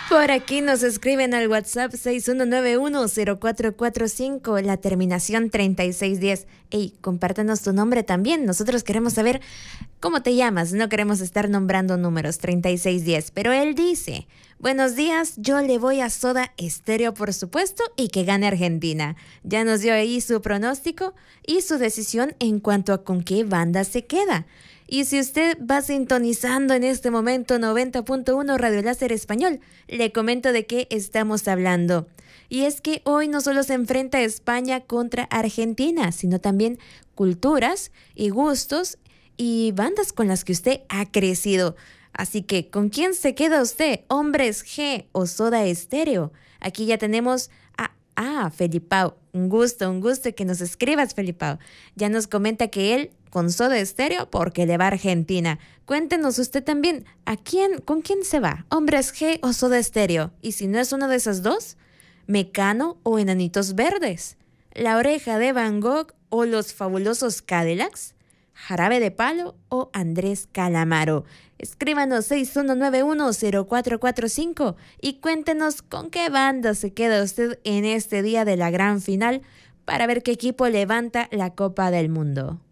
Por aquí nos escriben al WhatsApp 61910445, la terminación 3610. Ey, compártanos tu nombre también. Nosotros queremos saber cómo te llamas. No queremos estar nombrando números 3610. Pero él dice: buenos días, yo le voy a Soda Stereo, por supuesto, y que gane Argentina. Ya nos dio ahí su pronóstico y su decisión en cuanto a con qué banda se queda. Y si usted va sintonizando en este momento 90.1 Radio Láser Español, le comento de qué estamos hablando. Y es que hoy no solo se enfrenta España contra Argentina, sino también culturas y gustos y bandas con las que usted ha crecido. Así que, ¿con quién se queda usted? ¿Hombres G o Soda Stereo? Aquí ya tenemos a Felipao. Un gusto que nos escribas, Felipao. Ya nos comenta que él con Soda Stereo porque le va a Argentina. Cuéntenos usted también, ¿con quién se va? ¿Hombres G o Soda Stereo? Y si no es una de esas dos, Mecano o Enanitos Verdes, La Oreja de Van Gogh o Los Fabulosos Cadillacs, Jarabe de Palo o Andrés Calamaro. Escríbanos 61910445 y cuéntenos con qué banda se queda usted en este día de la gran final para ver qué equipo levanta la Copa del Mundo.